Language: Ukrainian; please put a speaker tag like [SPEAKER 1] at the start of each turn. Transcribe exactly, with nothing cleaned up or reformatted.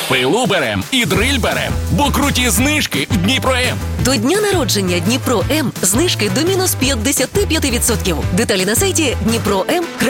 [SPEAKER 1] Пилу берем і дриль берем, бо круті знижки в Дніпро-М.
[SPEAKER 2] До дня народження Дніпро М знижки до мінус п'ятдесят п'ять відсотків. Деталі на сайті Дніпро М.